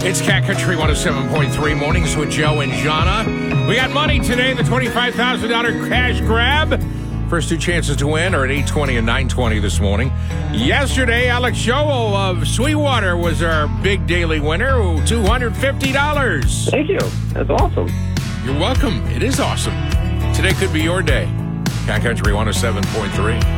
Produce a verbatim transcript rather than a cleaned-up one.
It's Cat Country one oh seven point three, Mornings with Joe and Jana. We got money today, the twenty-five thousand dollars cash grab. First two chances to win are at eight twenty and nine twenty this morning. Yesterday, Alex Joel of Sweetwater was our big daily winner, two hundred fifty dollars. Thank you. That's awesome. You're welcome. It is awesome. Today could be your day. Cat Country one oh seven point three.